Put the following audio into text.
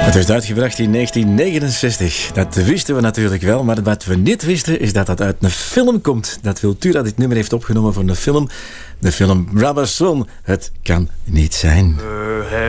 Het werd uitgebracht in 1969. Dat wisten we natuurlijk wel, maar wat we niet wisten is dat dat uit een film komt. Dat Wiltura dit nummer heeft opgenomen voor een film. De film Rubber Soul. Het kan niet zijn.